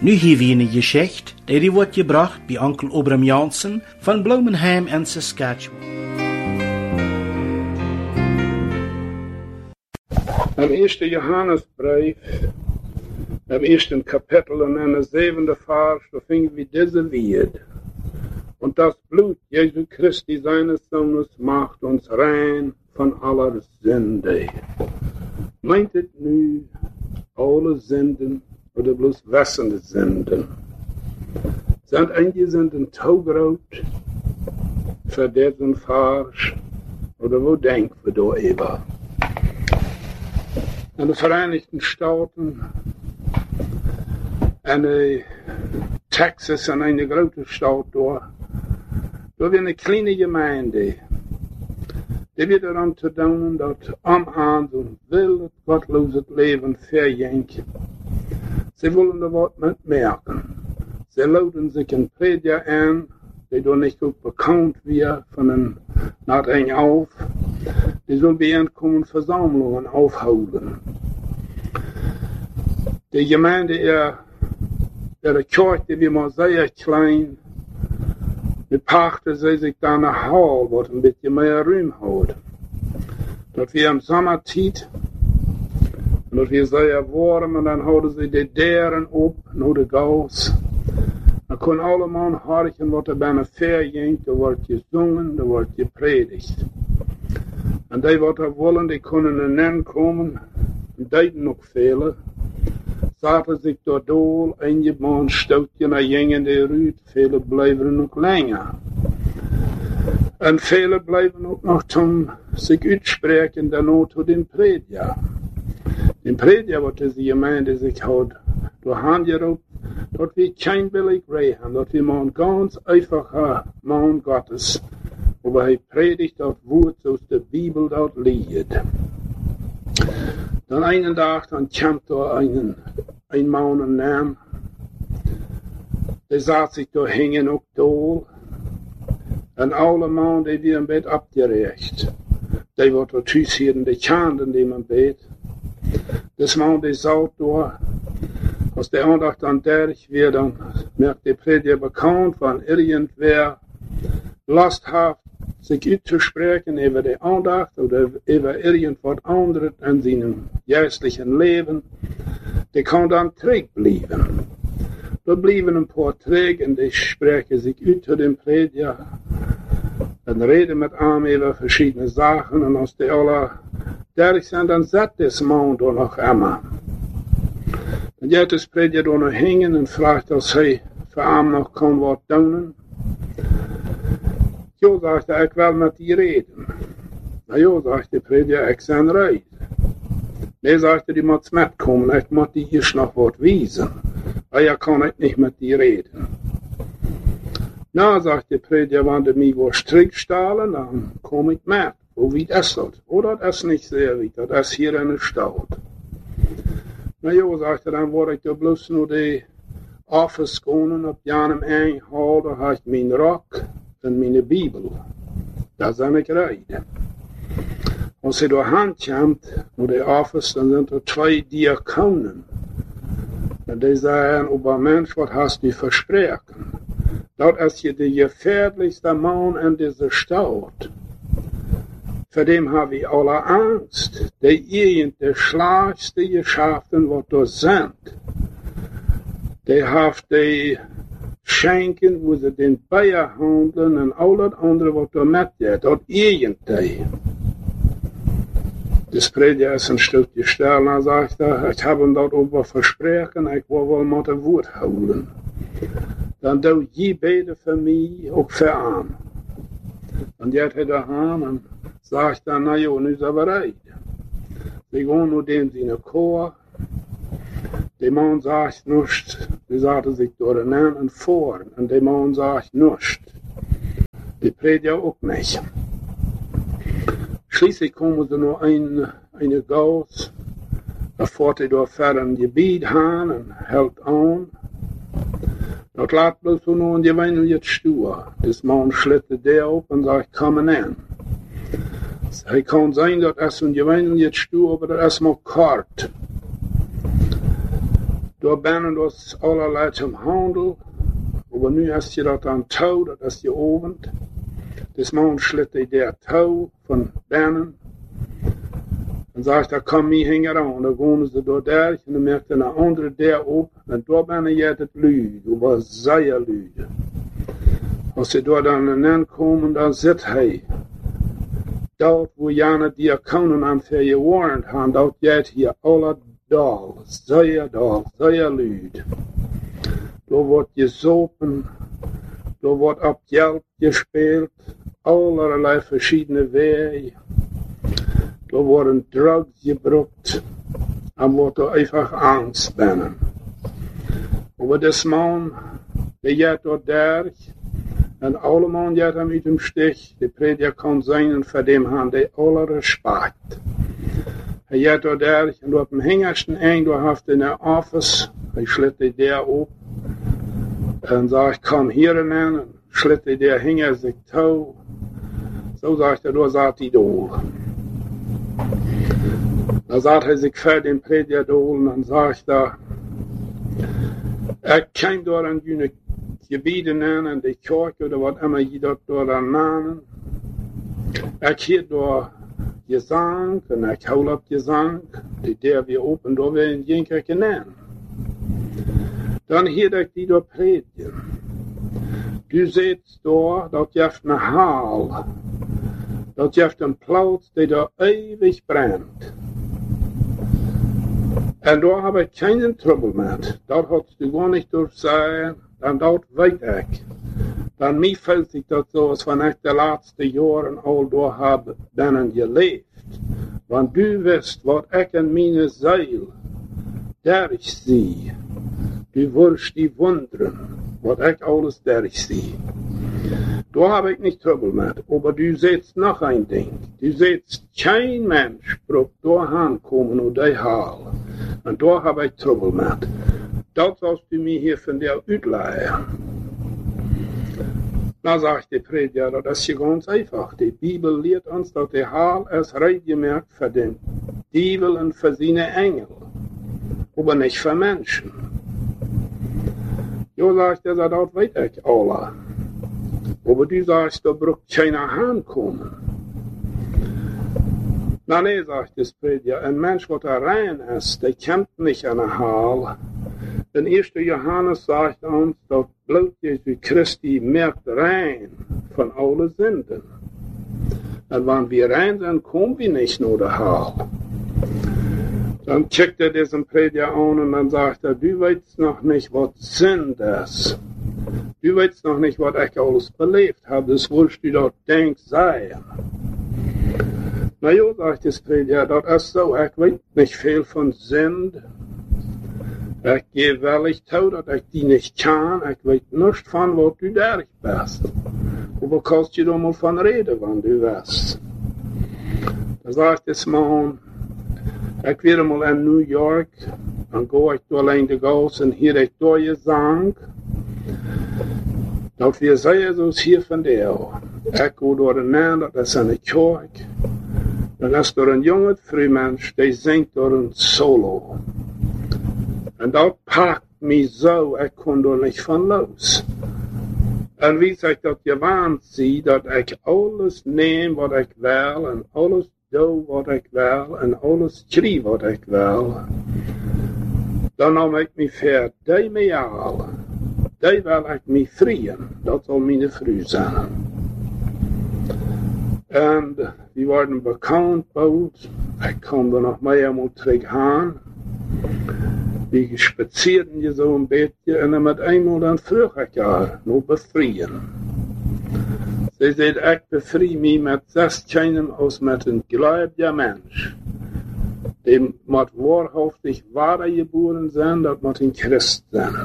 Nu hier wie een geschicht, die wordt gebracht bij onkel Obram Jansen van Bloemenheim en Saskatchewan. Im 1. Johannesbrief, im 1. Kapitel und in der 7. Vers, da finden wir diese Lied. Und das Blut Jesu Christi seines Sohnes macht uns rein von aller Sünde. Meint es nu alle Sünden oder bloß wessende Sünden? Sind einige Sünden zu groß für diesen Vers? Oder wo denken wir da über? In den Vereinigten Staaten, in Texas, in eine große Stadt da wird eine kleine Gemeinde, die wird daran zu tun, dass am Hand und will gottloses Leben verjinken. Sie wollen da was mitmerken. Sie lauten sich ein Prediger an, die doch nicht gut bekannt wird von den Nachrichten auf. Die soll bei Ankommen Versammlungen aufholen. Die Gemeinde, ihre Kirche, die war sehr klein. Mit pachten sie sich dann eine Hall, was ein bisschen mehr Raum hat. Dort wir im Sommerzeit, und dort wir sehr warm, und dann hatten sie die Dären ab, nur die Gas. Dann können alle Mann horchen, was da bei einer verjingt, da wird gesungen, da wird gepredigt. Und die, was da wollen, die können dann kommen, und die noch viele. Zaten sich dort dool, eingebaut, stootje naar jingen de ruut, viele blijven nog länger. En viele blijven ook nog zum sich uitspreken, dan tot den Prediger. Den Prediger, wat deze gemeinde zich houdt, door handgeroep, dat we kein billig reden, dat we maar een ganz einfacher Mann Gottes, aber hij predigt dat woord zoals de Bibel dat liegt. Dan einen Tag, dann kommt da ein Mann und Namen, der sagt sich da hängen auch da, und alle Mann, die wir im Bett abgerecht, die wird da tüß hier in die Kante in dem Bett. Das Mann, der sagt da, als der Andacht dann derch wird, dann merkt der Prediger bekannt, wenn irgendwer Last hat, sich auszusprechen über die Andacht oder über irgendwas anderes in seinem geistlichen Leben, der kann dann zurückbleiben. Da bleiben ein paar zurück und die sprechen sich aus zu dem Prediger und reden mit ihm über verschiedene Sachen und als die alle derch sind, dann sagt das Mann da noch immer. Dann geht das Prediger da noch hängen und fragt, als er für ihn noch kann was tun. Jo, sagt er, ich will mit dir reden. Na jo, sagt der Prediger, ich sein reid. Nee, sagt er, die muss mitkommen, ich muss dir hier noch was wiesen. Aber ja, kann ich nicht mit dir reden. Na, sagt der Prediger, wenn du mir was strikt stahlen, dann komm ich mit. Wo weit ist das? Oder das ist nicht sehr weit, das ist hier in der Stadt. Na jo, sagt er, dann wollte ich da bloß nur die Office gehen, auf jenem Einhall, da habe ich meinen Rock und meine Bibel. Da sind ich rein. Als sie da handkommt, nur der Office, dann sind da 2 Diakonen. Und die sagen, aber Mensch, was hast du versprochen? Das ist hier der gefährlichste Mann in dieser Stadt. Vor dem habe ich alle Angst. Der schlagste Geschäften, was da sind. Die hat die Schenken, wo sie den Bayer handeln und all das andere, was da mitgeht. Das irgendwie. Das Prediger ist ein Stück gestellt, dann sagt er, ich habe ihm darüber versprochen, ich will wohl mal das Wort holen. Dann do je beide für mich, auch für ihn. Und jetzt hat er an und sagt dann, na jo, nu ist er bereit. Sie gehen nur dem seine Chor. Der Mann sagt nichts, die sagte sich durch den und vor, und der Mann sagt nichts. Die Prediger auch nicht. Schließlich kommen sie nur eine Gas, da fährt er durch ein Gebiet hin und hält an. Dort lässt bloß so nur ein gewöhnliches Stuhl. Das Mann schlittert der auf und sagt, kommen an. Es kann sein, dass es ein gewöhnliches Stuhl, aber das ist mal kalt. Door binnen dus allerlei zum Handel. Aber nu hast je dat aan touw, dat is je ovend. Dus man slit hij der touw van binnen. En zegt, daar kan mij hingen aan. Dan gaan ze door daar en dan merkt een andere der op. En daar binnen je het luid. Dat was zeer luid. Als ze door dan aankomen, dan zit hij. Dat wo jane diakonen aan voor je warrant gaan, dat jij hier alle dal, zeer luid. Daar wordt gezopen, daar wordt op geld gespeeld, allerlei verschillende wegen. Daar worden drugs gebruikt en wordt er einfach angst binnen. Maar deze man, die gaat door daar, en alle man gaat hem uit hem stich, de prediker kan zijn en voor dem han de alle respect. Hij gaat door daar, en op hem hingersten eind, daar heeft in een office, hij slit hij daar op, en zegt, kom hier aan, en slit hij daar hinger zich touw. Zo zegt hij, daar zat hij door. Dan zat hij zich voor den prediker door, en dan zegt hij, ik kwam door aan jullie gebieden aan en de kerk, oder wat immer je dat door aan namen. Ik hier door gezang, en ik hou op gezang, die der weer open, door weer in jenkerken aan. Dan hier ik die door prediken. Du zit door, dat je heeft een haal. Dat je heeft een plaats die daar eeuwig brandt. En daar heb ik geen trouble met. Dat had du gar niet door zijn. En dat weet ik. Dan mij voelt zich dat zo als van ik de laatste jaren al door heb binnen geleefd. Want du wist wat ik in mijn ziel daar zie. Du wirst die wonderen wat ik alles daar zie. Daar heb ik niet trouble met. Maar du zegt nog een ding. Du zegt geen mens probeert doorheen komen op die haal. En daar heb ik trouble met. Dat zoals du mij hier van der uitleggen. Dan zegt de prediker, dat is ganz einfach. De Bibel leert ons dat de haal is rechtgemerkt voor den Dievel en voor zijn engel. Maar niet voor mensen. Jo zegt er, dat weet ik alle. Maar du zegt, daar braucht keiner aankomen. Nou nee, zegt de prediker, een mens wat er rein is, die komt niet aan de haal. In 1. Johannes sagt uns, dat bloot Jezus Christi merkt rein van alle Sünden. En wanneer wir rein zijn, komen we niet naar de haal. Dan checkt diesen Prediger an und dann sagt du weißt noch nicht, was Sünde ist. Du weißt noch nicht, was ich alles belebt habe, das willst du dort denk sein. Na ja, sagt das Prediger, das ist so, ich weiß nicht viel von Sünde. Ich gehe wellig zu, dass ich die nicht kann. Ich weiß nicht von, was du da bist. Aber kannst du da mal von reden, wenn du weißt. Da sagt das Mann, ich werde mal in New York, dann gehe ich da allein die Gas und hier ich da gesang. Dat wir zeggen zoals hier van der. Ich gehe door een man, dat is in de kerk. Dan is er een jonge vrouwmens, die zingt door een solo. En dat pakt mij zo, ik kon er niet van los. En wie ik dat gewaand zie, dat ik alles neem wat ik wil, en alles doe wat ik wil, en alles schrijf wat ik wil. Dan nam ik me ver, die mij al. Die wil ik me vrieën. Dat zal mijn vrouw zijn. En die worden bekend bouwd. Ik kom er nog mee eenmaal terug aan. Die spazierden je zo een beetje en dan met eenmaal dan vroeg ik haar, nog bevrijen. Ze zei, ik bevrie mij met 6 kinderen als met een gläubiger mens. Die moet waarhaftig ware geboren zijn, dat moet een Christ zijn.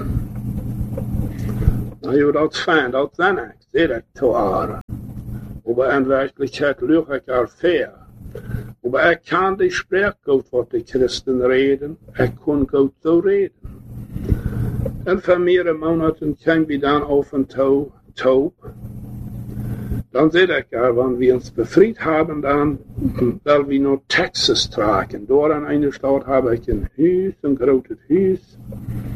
Nou ja, dat is fijn, dat zijn ik, zei ik te haar. Maar in werkelijkheid lucht ik haar ver. Maar ik kan die spreken goed wat de christen reden. Ik kon goed zo reden. En voor meerdere maanden kwam we dan af en toe. Dan zei ik haar, wanneer we ons bevrijd hebben, dan willen we naar Texas trekken. Door aan een stad heb ik een huis, een groot huis.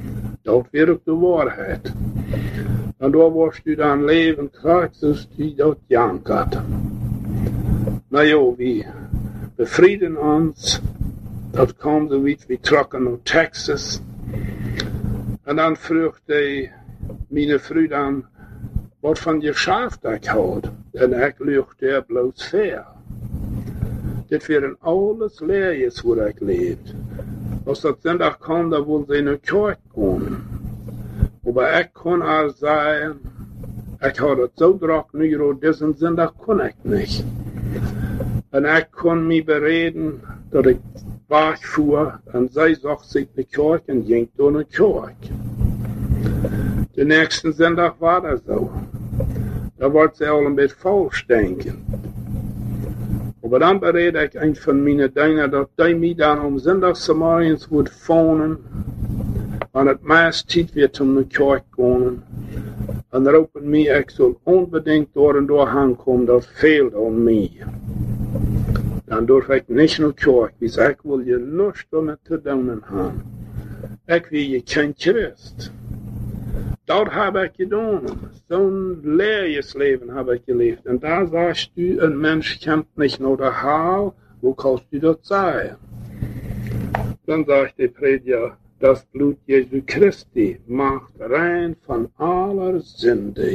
Dat weer ook de waarheid. En daar warst du dan leven krijgt, zoals du dat jankert. Nou ja, we befrieden ons. Dat kwam zoiets, we trokken naar Texas. En dan vroeg mijn vrouw dan, wat van je schaft ik had. En ik lucht er bloos ver. Dit waren alles leerjes waar ik leefde. Als dat zondag kwam, dan wilde ze in de kerk gaan. Maar ik kon al zeggen, ik had het zo druk nu, deze zondag kon ik niet. En ik kon me bereden dat ik wegvoer en zij zag zich de kerk en ging door de kerk. De nächste zondag war dat zo. Da wordt ze al een beetje falsch denken. Maar dan bereid ik een van mijn dingen dat die mij dan om zondagsmorgens wordt vonen. En het meest tijd weer om de kerk gaan. En roepen mij, ik zal onbedingt door en door aankomen, dat veelt aan mij. Dan durf ik niet naar de kerk, dus ik wil je lust om het te doen hebben. Ik wil je geen Christ. Dat heb ik gedaan. Zo'n leerjesleven heb ik geleefd. En daar sagst du, een mens komt niet naar de haal. Hoe kannst du dat zeggen? Dan zegt de prediger, das Blut Jesu Christi macht rein von aller Sünde.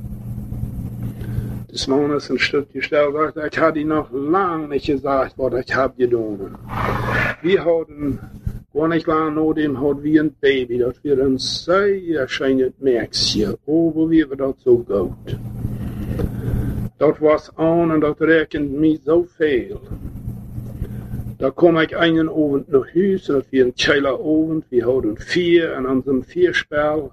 Des Mann ist ein Stück gestellt, sagt, ich habe die noch lang nicht gesagt, was ich habe getan. Wir hatten gar nicht lang nach dem hat wie ein Baby, das wir ein sehr schönes Mädchen, aber wie wir das so gut. Das was an und das rechnet mich so viel. Da kom ik einen Abend nach Hause, das war ein Keilerabend, wir hatten 4 an unserem Vierspel.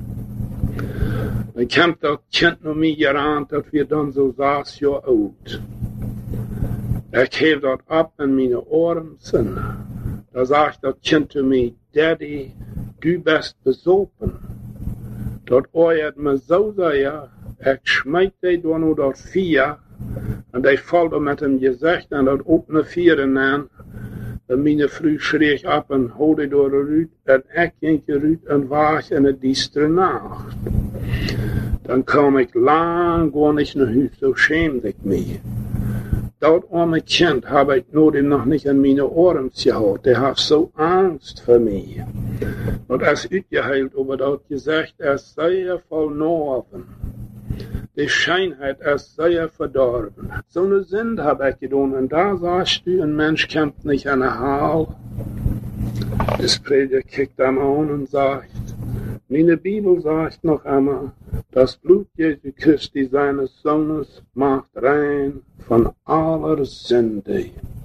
Dann kam das Kind noch mir gerannt, dass wir dann so 6 Jahre alt. Ich heb das ab in meine Ohren. Da sagt das Kind zu mir, Daddy, du bist besopen. Das euert mir so sehr, ich schmeid dich da nur das 4. En die valt met hem gezicht en dat opene vieren aan. En mijn vrouw schreef op en hoorde door de ruit. En ik ging eruit en was in de diestere nacht. Dan kwam ik lang gewoon niet naar huis, zo schämde ik me. Dat arme kind heb ik nooit nog niet in mijn oren gehad. Die had zo angst voor mij. Want als uitgeheeld over dat gezicht, is zeer verloren. Die Scheinheit ist sehr verdorben. So eine Sünde habe ich getan. Und da sagst du, ein Mensch kommt nicht an der Haal. Das Prediger kickt am an und sagt, meine Bibel sagt noch einmal, das Blut Jesu Christi seines Sohnes macht rein von aller Sünde.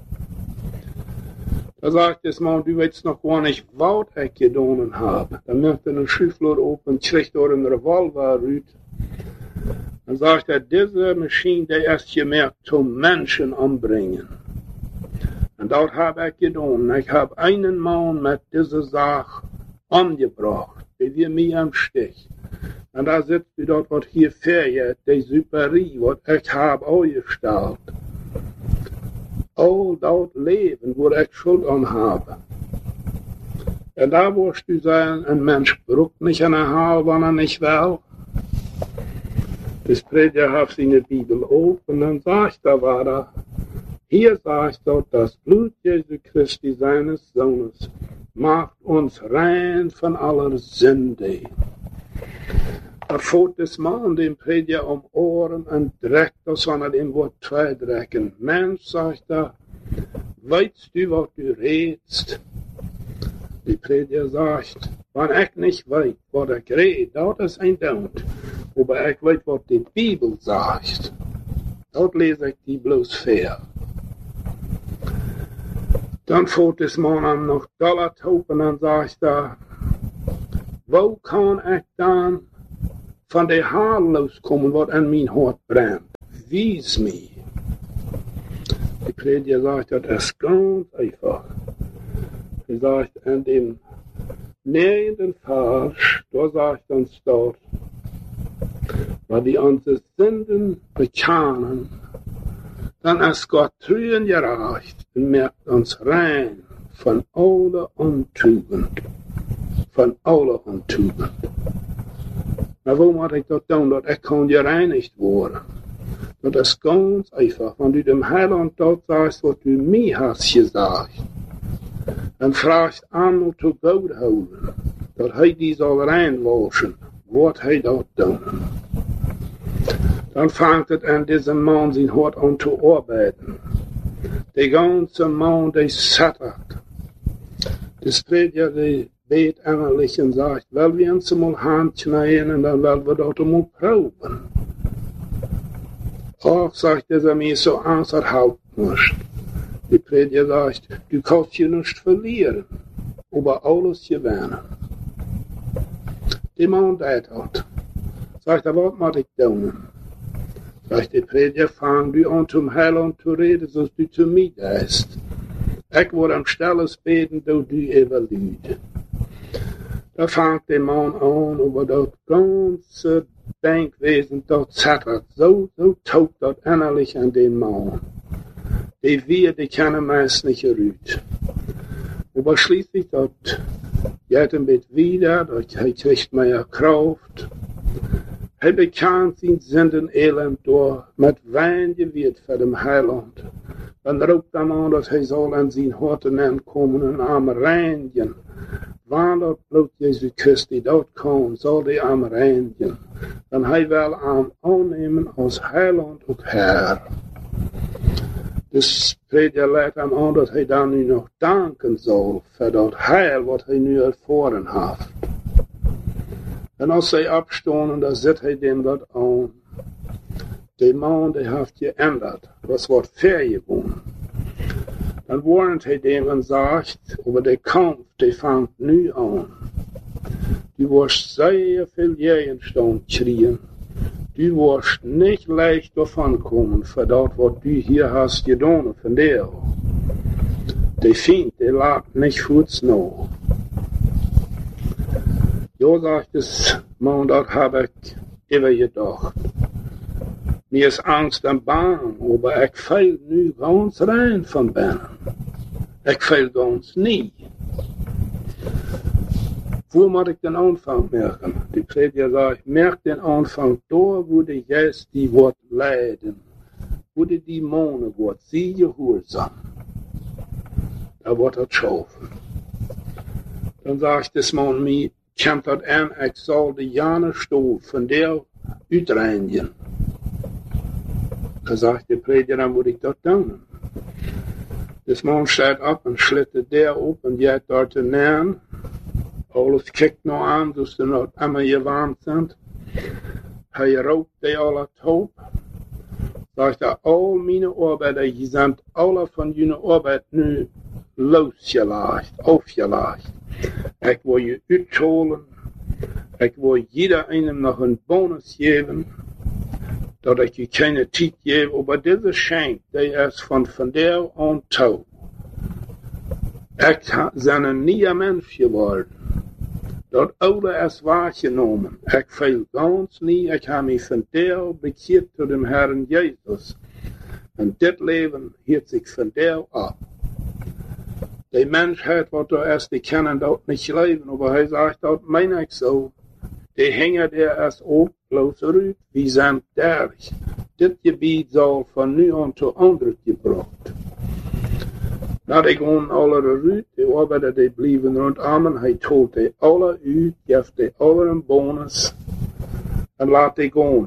Da sagt es mal, du weißt noch gar nicht, was ich getan habe. Dann macht er eine Schifflur auf und kriegt dort einen Revolver raus. Dann sagt er, diese Maschine, die ist gemerkt zum Menschen umbringen. Und das habe ich getan. Ich habe einen Mann mit dieser Sache umgebracht, die wir mir am Stich. Und da sitzt du dort, was hier fährt, die Superie, was ich habe aufgestellt. All das Leben, wo ich Schuld an habe. Und da wirst du sagen, ein Mensch braucht nicht eine Haal, wenn er nicht will. Das Prediger hat seine Bibel auf und dann sagt er weiter, hier sagt er, das Blut Jesu Christi seines Sohnes macht uns rein von aller Sünde. Da fährt das Mann dem Prediger um Ohren und dreckt das, wenn er dem Wort 2 drecken. Mensch, sagt er, weißt du, was du redest? Die Prediger sagt, wenn ich nicht weiß, was ich rede, das ist ein Don't. Aber ich weiß, was die Bibel sagt. Dort lese ich die bloß fair. Dann fährt das Mann an noch Dollar topen und sagt er, wo kann ich dann von der Haar loskommen, was an mein Hart brennt? Wies mir. Die Prediger sagt, das ist ganz einfach. Er sagt, an dem nähenden Vers, da sagt uns dort, weil wir unsere Sünden bekennen, dann ist Gott treu und gerecht und merkt uns rein von aller Untugend. van alle onttoegen. Maar hoe moet ik dat doen? Dat ik kan gereinigd worden. Dat is ganz einfach. Wenn du dem Heiland dort sagst, was du mir hast gesagt, en vraagt aan om te God houden, dat hij die zal reinwaschen, wat hij dat doen. Dan vangt het aan deze man zijn hart aan te arbeiden. De ganze man die sattert. De spreker die weet innerlich en zegt, wel we eens mal handknijden en dan willen we dat mal proben. Och, sagt dieser mir so außerhalb nicht. Die Prediger sagt, du kannst je nicht verlieren, aber alles gewinnen. Die Mann deed hat. Sagt er, wat moet ik doen? Sagt die Prediger, fang du an zum Heiland zu reden, zoals du zu mir deist. Ik word am stilles beten, du evaluiert. Da fangt der Mann an, über das ganze Denkwesen, das zattert, so taugt das innerlich an den Mann. Die kennen meist nicht gerührt. Aber schließlich, das geht ihm wieder, er kriegt mehr Kraft. Er bekannt sein Sünden Elend durch, mit Wein gewirrt für den Heiland. Dann roept er an, dass er soll an sein Horten ankommen und am reinigen. Wann dat Blut Jesu Christi dort kommt, soll die am reinigen. Dann hij will am annehmen als Heiland und Herr. Dus Prediger leidt hem aan dat hij dan nu nog danken zal voor dat heil wat hij nu ervaren heeft. En als hij opstaan, dan zet hij dem dat aan. De man die heeft geändert, was wordt vergewonnen. Dan warnt hij dem en zegt, over de kamp, die vangt nu aan. Du wirst sehr viel Gegenstand kriegen. Du wirst nicht leicht davon kommen, für das, was du hier hast getan, von dir. Der Feind, der lässt nicht kurz nach. Ja, sagt es, man, das habe ich immer gedacht. Mir ist Angst am Bahn, aber ich fehl nu ganz rein von binnen. Ich fehl ganz nie. Wo muss ich den Anfang merken? Die Prediger sagt, merk den Anfang da, wo die Geist die wird leiden. Wo die Dämonen wird, sie gehorsam. Da wird das schaffen. Dann sagt das Mann mir, kommt das an, ich soll die Jahre Stuhl von der uitreinigen. Da sagt der Prediger, dann muss ich das tun. Das Mann steht ab und schlittert der auf und geht dort hinein. Alles kijkt nog aan, dus ze nog allemaal gewarnt sind. Hij rookt die alle taub. Sagt er, al meine Arbeiter, die sind alle von jullie Arbeit nu losgelacht, aufgelacht. Ik wil je uitholen. Ik wil jeder einem noch een bonus geven. Dat ik je keine tijd geef, aber diese Schenk, die is van der aan taub. Ik ben nie een mens geworden. Dat oude is waargenomen. Ik viel ganz nie, ik heb mij van der bekeerd tot dem Herrn Jezus. En dit leven hield zich van der ab. Die Menschheit, wat er is, die kennen dat niet leven, maar hij zegt, dat meen ik zo. Die hingen der is ook bloos uit, wie zijn derg. Dit gebied zal van nu aan tot anderen gebracht. Nou, die gaan alle uit, die arbeiden, die blijven rondom en hij tolt die alle uit, geeft die alle een bonus en laat die gaan.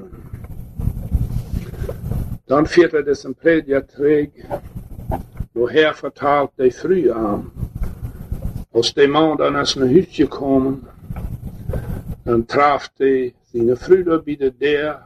Dan viert hij dus een prediger terug, doorher vertaalt die früh aan. Als die man dan is naar huis gekomen, dan traf hij zijn vrienden bij der.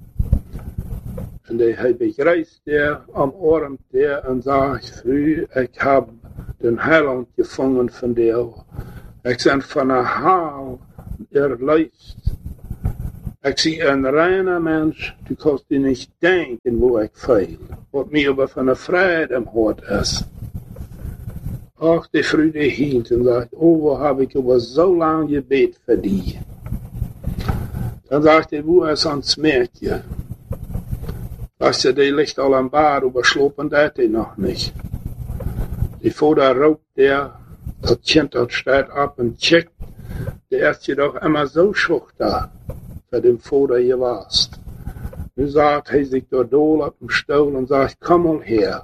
En hij begrijpt der am Ohren der en zegt, früh, ik heb den Heiland gevangen van der. Ik ben van een haal erleist. Ik zie een reiner mens, du kannst dir nicht denken, wo ik feil. Wat mir aber von der Freiheit im Hort ist. Ach, die Früh, die hielt und sagt, oh, wo habe ich aber so lange gebet für die. Dann sagt er, wo ist ans Märkje? Weißt du, die ligt al am Bad, aber schlopen dat die noch nicht. Die Vater raubt der, das Kind dort steht ab und checkt, Der ist jedoch immer so schüchtern für den Vater gewesen. Nu sagt er sich dort dool auf dem Stuhl und sagt, komm mal her.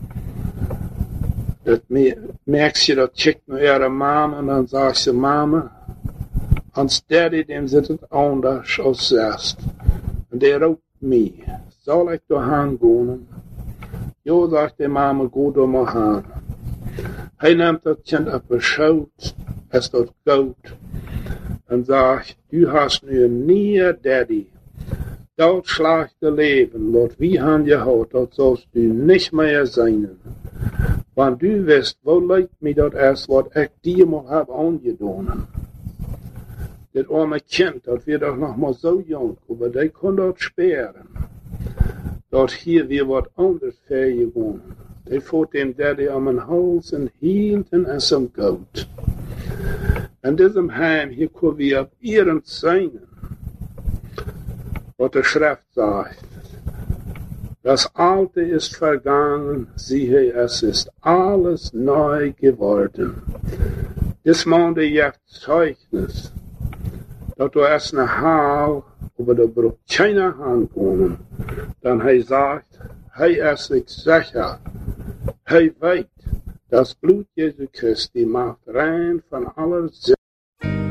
Das merkst du, das checkt nur ihre Mama und dann sagt sie, Mama, ans Daddy, dem sitzt anders als selbst. Und der ruft mich, soll ich da hingehen? Jo, sagt die Mama, geh da mal hin. Hij nimmt das Kind auf den Schoß, es dort gut, und sagt, du hast nur nie Daddy. Das schlechte Leben, das wir haben gehabt, das sollst du nicht mehr sein. Wenn du weißt, wo leid mir das ist, was ich dir mal habe angetan. Das arme Kind, das wird doch noch mal so jung, aber der kann das sperren. Dort hier wir was anderes vergegangen. Der fährt den Daddy am Hals und hielten es am Gut. In diesem Heim hier können wir auf ihren Seinen, was die Schrift sagt. Das Alte ist vergangen, siehe, es ist alles neu geworden. Das Monde jetzt Zeugnis, dass du erst eine Haal über der Brücke keiner ankommen. Dann er sagt, ist sich sicher, weiß, das Blut Jesu Christi macht rein von aller Sünde.